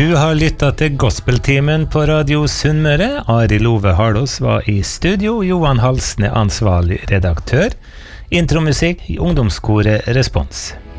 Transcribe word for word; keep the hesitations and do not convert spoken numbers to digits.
Du har lyttet til Gospeltimen på Radio Sunnmøre. Ari Love Hardos var i studio, Johan Halsne ansvarlig redaktør. Intromusikk i ungdomskoret Respons.